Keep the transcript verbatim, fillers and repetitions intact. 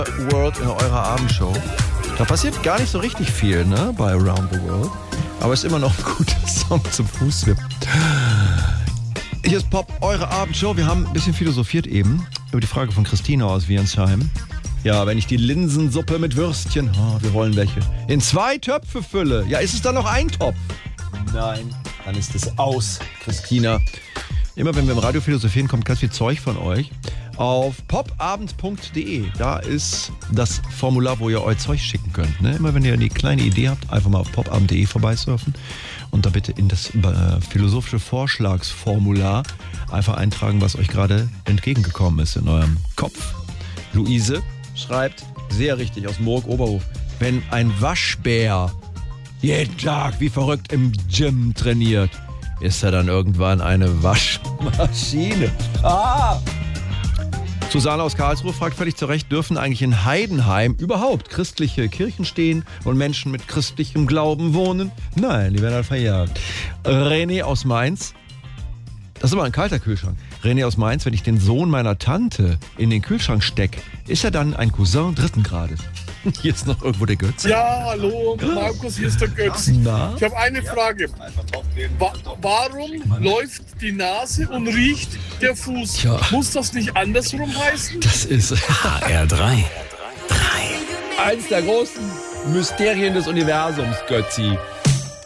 World in eurer Abendshow. Da passiert gar nicht so richtig viel, ne, bei Around the World. Aber es ist immer noch ein guter Song zum Fußwippen. Hier ist Pop, eure Abendshow. Wir haben ein bisschen philosophiert eben über die Frage von Christina aus Wiernsheim. Ja, wenn ich die Linsensuppe mit Würstchen, oh, wir wollen welche, in zwei Töpfe fülle, ja, ist es dann noch ein Topf? Nein, dann ist es aus, Christina. Immer wenn wir im Radio philosophieren, kommt ganz viel Zeug von euch. Auf popabend punkt de, da ist das Formular, wo ihr euer Zeug schicken könnt. Ne? Immer wenn ihr eine kleine Idee habt, einfach mal auf popabend punkt de vorbeisurfen und da bitte in das äh, philosophische Vorschlagsformular einfach eintragen, was euch gerade entgegengekommen ist in eurem Kopf. Luise schreibt, sehr richtig, aus Murg-Oberhof, wenn ein Waschbär jeden Tag wie verrückt im Gym trainiert, ist er dann irgendwann eine Waschmaschine. Ah! Susanne aus Karlsruhe fragt völlig zu Recht, dürfen eigentlich in Heidenheim überhaupt christliche Kirchen stehen und Menschen mit christlichem Glauben wohnen? Nein, die werden halt verjagt. René aus Mainz, das ist aber ein kalter Kühlschrank. René aus Mainz, wenn ich den Sohn meiner Tante in den Kühlschrank stecke, ist er dann ein Cousin dritten Grades? Hier ist noch irgendwo der Götz. Ja, hallo, Markus, hier ist der Götz. Na? Ich habe eine Frage. Wa- warum läuft die Nase und riecht der Fuß? Tja. Muss das nicht andersrum heißen? Das ist H R drei. eins der großen Mysterien des Universums, Götzi.